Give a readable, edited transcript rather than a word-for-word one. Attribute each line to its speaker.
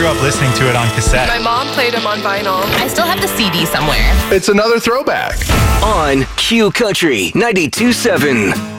Speaker 1: up listening to it on cassette.
Speaker 2: My mom played them on vinyl.
Speaker 3: I still have the CD somewhere.
Speaker 4: It's another throwback.
Speaker 5: On Q Country 92.7.